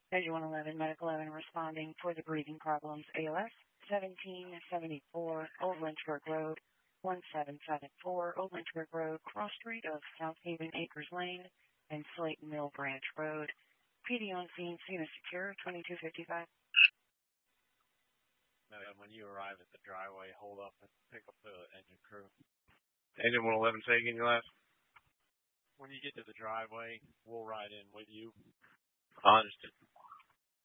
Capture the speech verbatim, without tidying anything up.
Engine one eleven, Medical eleven responding for the breathing problems. A L S seventeen seventy-four, Old Lynchburg Road, one seven seven four, Old Lynchburg Road, cross street of South Haven Acres Lane and Slate Mill Branch Road. P D on scene, scene is secure, twenty-two fifty-five. No, when you arrive at the driveway, hold up and pick up the engine crew. Engine one eleven, say again your last? When you get to the driveway, we'll ride in with you. I understood.